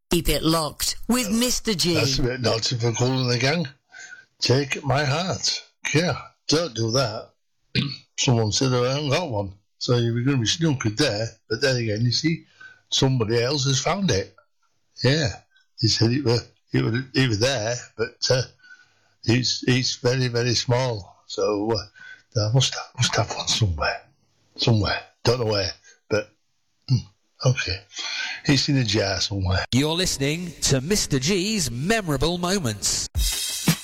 Keep it locked with Mr. G. That's a bit naughty for Kool and the Gang. Take my heart. Yeah, don't do that. Someone said I haven't got one. So you're going to be snookered there. But then again, you see, somebody else has found it. Yeah. He said it were there, but it's very, very small. So I must have one somewhere. Somewhere. Don't know where. But, okay. It's in a jar somewhere. You're listening to Mr. G's Memorable Moments.